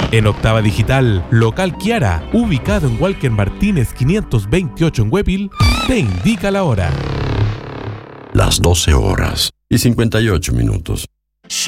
En Octava Digital, local Kiara, ubicado en Walker Martínez 528 en Huepil, te indica la hora. Las 12 horas y 58 minutos.